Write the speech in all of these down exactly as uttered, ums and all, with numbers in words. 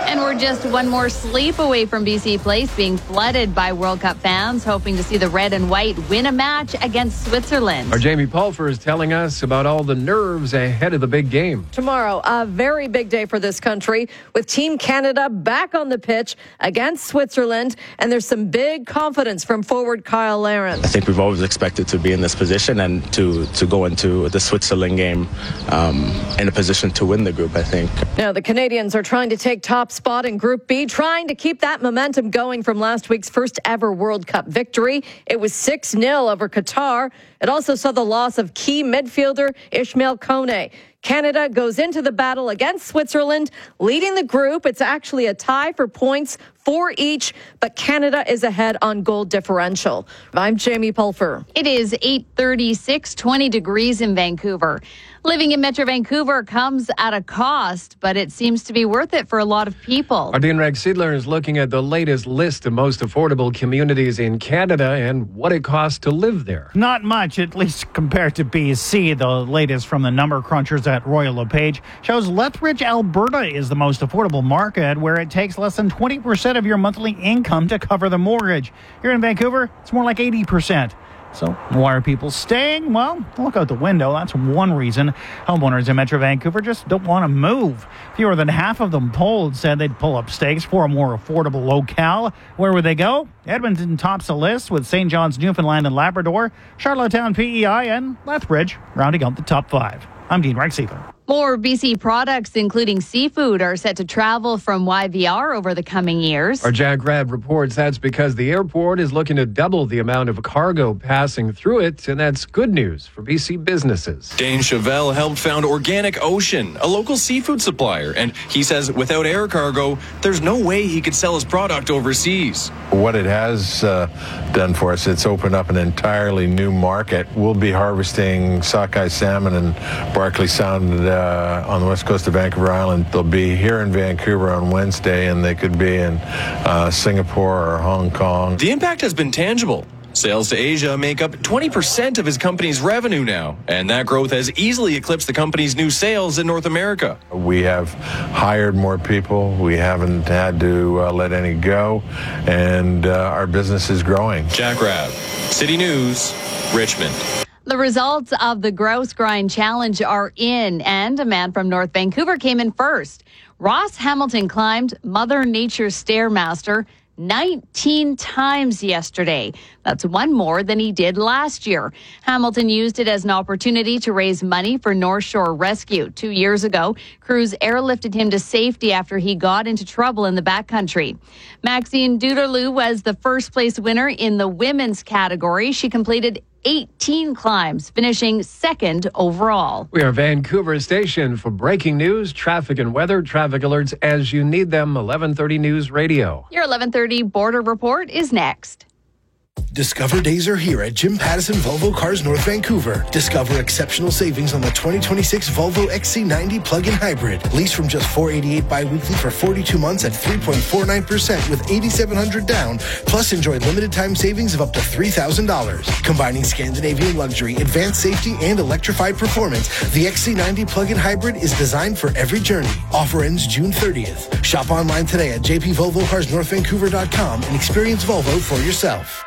And we're just one more sleep away from B C Place being flooded by World Cup fans, hoping to see the red and white win a match against Switzerland. Our Jamie Pulfer is telling us about all the nerves ahead of the big game. Tomorrow, a very big day for this country, with Team Canada back on the pitch against Switzerland, and there's some big confidence from forward Kyle Larin. I think we've always expected to be in this position and to, to go into the Switzerland game um, in a position to win the group, I think. Now, the Canadians are trying to take top spot in Group B, trying to keep that momentum going from last week's first ever World Cup victory. It was six nil over Qatar. It also saw the loss of key midfielder Ismail Kone. Canada goes into the battle against Switzerland, leading the group. It's actually a tie for points for each, but Canada is ahead on goal differential. I'm Jamie Pulfer. It is eight thirty-six, twenty degrees in Vancouver. Living in Metro Vancouver comes at a cost, but it seems to be worth it for a lot of people. Our Dean Rex Siedler is looking at the latest list of most affordable communities in Canada and what it costs to live there. Not much, at least compared to B C. The latest from the number crunchers at Royal LePage shows Lethbridge, Alberta is the most affordable market, where it takes less than twenty percent of your monthly income to cover the mortgage. Here in Vancouver, it's more like eighty percent. So why are people staying? Well, look out the window. That's one reason. Homeowners in Metro Vancouver just don't want to move. Fewer than half of them polled said they'd pull up stakes for a more affordable locale. Where would they go? Edmonton tops the list, with Saint John's, Newfoundland and Labrador, Charlottetown, P E I, and Lethbridge rounding out the top five. I'm Dean Rex Siedler. More B C products, including seafood, are set to travel from Y V R over the coming years. Our Jack Rad reports that's because the airport is looking to double the amount of cargo passing through it, and that's good news for B C businesses. Dane Chevelle helped found Organic Ocean, a local seafood supplier, and he says without air cargo, there's no way he could sell his product overseas. What it has uh, done for us, it's opened up an entirely new market. We'll be harvesting sockeye salmon and Barkley Sound uh, Uh, on the west coast of Vancouver Island. They'll be here in Vancouver on Wednesday, and they could be in uh, Singapore or Hong Kong. The impact has been tangible. Sales to Asia make up twenty percent of his company's revenue now, and that growth has easily eclipsed the company's new sales in North America. We have hired more people. We haven't had to uh, let any go, and uh, our business is growing. Jack Rabb, City News, Richmond. The results of the Grouse Grind Challenge are in, and a man from North Vancouver came in first. Ross Hamilton climbed Mother Nature's Stairmaster nineteen times yesterday. That's one more than he did last year. Hamilton used it as an opportunity to raise money for North Shore Rescue. Two years ago, crews airlifted him to safety after he got into trouble in the backcountry. Maxine Duderloo was the first place winner in the women's category. She completed eighteen climbs, finishing second overall. We are Vancouver Station for breaking news, traffic and weather. Traffic alerts as you need them. eleven thirty News Radio. Your eleven thirty Border Report is next. Discover days are here at Jim Pattison Volvo Cars North Vancouver. Discover exceptional savings on the twenty twenty-six Volvo X C ninety plug-in hybrid. Lease from just four hundred eighty-eight dollars bi-weekly for forty-two months at three point four nine percent with eight thousand seven hundred dollars down. Plus, enjoy limited time savings of up to three thousand dollars. Combining Scandinavian luxury, advanced safety, and electrified performance, the X C ninety plug-in hybrid is designed for every journey. Offer ends June thirtieth. Shop online today at j p volvo cars north vancouver dot com and experience Volvo for yourself.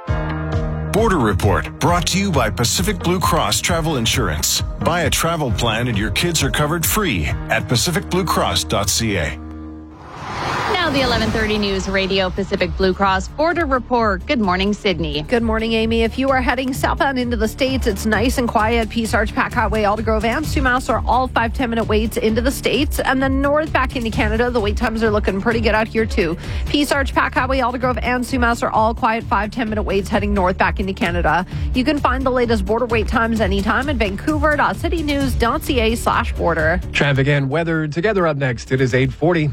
Border Report, brought to you by Pacific Blue Cross Travel Insurance. Buy a travel plan and your kids are covered free at pacific blue cross dot c a. Now the eleven thirty News Radio Pacific Blue Cross Border Report. Good morning, Sydney. Good morning, Amy. If you are heading southbound into the States, it's nice and quiet. Peace Arch, Pack Highway, Aldergrove, and Sumas are all five to ten minute waits into the States. And then north back into Canada, the wait times are looking pretty good out here too. Peace Arch, Pack Highway, Aldergrove, and Sumas are all quiet five to ten minute waits heading north back into Canada. You can find the latest border wait times anytime at vancouver dot city news dot c a slash border. Traffic and weather together up next. It is eight forty.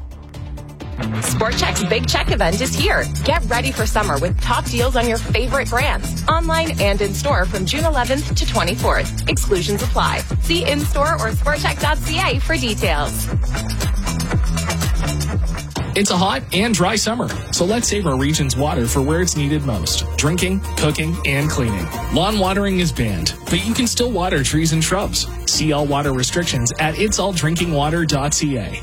Sport Chek's Big Check event is here. Get ready for summer with top deals on your favorite brands, online and in-store from June eleventh to twenty-fourth. Exclusions apply. See in-store or sport chek dot c a for details. It's a hot and dry summer, so let's save our region's water for where it's needed most. Drinking, cooking, and cleaning. Lawn watering is banned, but you can still water trees and shrubs. See all water restrictions at its all drinking water dot c a.